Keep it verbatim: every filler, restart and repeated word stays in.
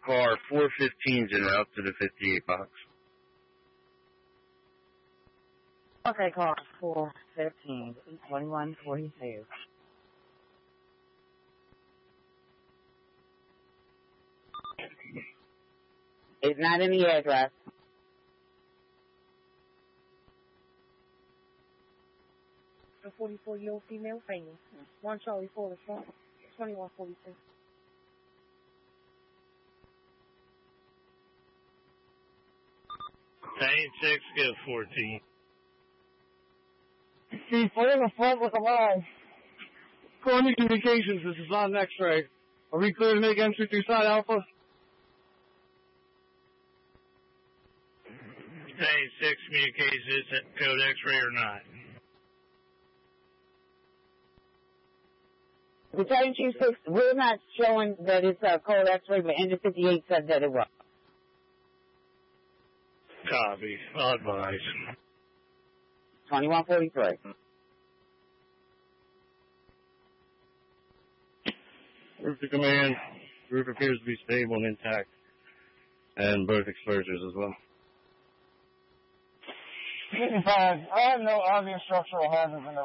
car four fifteen en route to the fifty-eight box. Okay, car four fifteen, twenty-one forty-two. It's not in the address. The forty-four-year-old female famous. One Charlie Forest Front, twenty-one forty-two. eight six, get fourteen. C four in the front with a line. Corny Communications, this is on X-ray. Are we clear to make entry through side Alpha? eight six, Communications, is that code X-ray or not? Battalion Chief six, we're not showing that it's a code X-ray, but Engine fifty-eight said that it was. Copy. I'll advise. twenty-one forty-three. Roof to command. Roof appears to be stable and intact. And both exposures as well. fifty-five, I have no obvious structural hazards in the